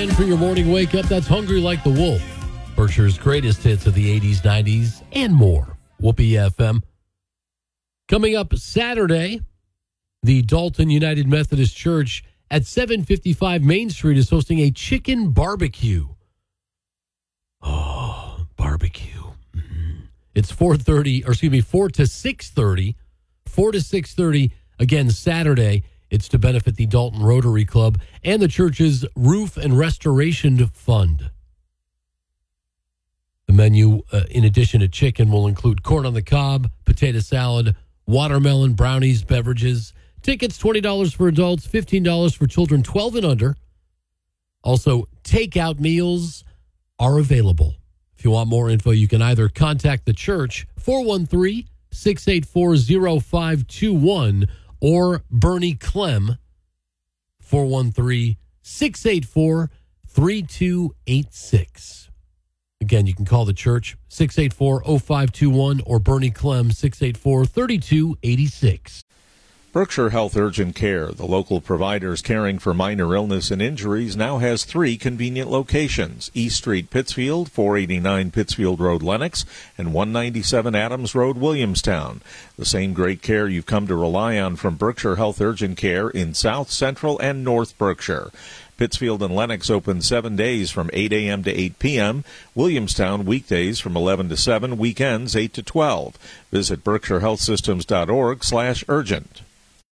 10 for your morning wake up. That's Hungry Like the Wolf. Berkshire's greatest hits of the 80s, 90s, and more. Whoopee FM. Coming up Saturday, the Dalton United Methodist Church at 755 Main Street is hosting a chicken barbecue. Oh, barbecue. It's 4 to 6:30. 4 to 6:30, again, Saturday. It's to benefit the Dalton Rotary Club and the church's Roof and Restoration Fund. The menu, in addition to chicken, will include corn on the cob, potato salad, watermelon, brownies, beverages. Tickets, $20 for adults, $15 for children 12 and under. Also, takeout meals are available. If you want more info, you can either contact the church, 413-684-0521, or Bernie Clem, 413-684-3286. Again, you can call the church, 684-0521, or Bernie Clem, 684-3286. Berkshire Health Urgent Care, the local providers caring for minor illness and injuries, now has 3 convenient locations: East Street, Pittsfield, 489 Pittsfield Road, Lenox, and 197 Adams Road, Williamstown. The same great care you've come to rely on from Berkshire Health Urgent Care in South, Central, and North Berkshire. Pittsfield and Lenox open 7 days from 8 a.m. to 8 p.m. Williamstown weekdays from 11 to 7, weekends 8 to 12. Visit berkshirehealthsystems.org/urgent.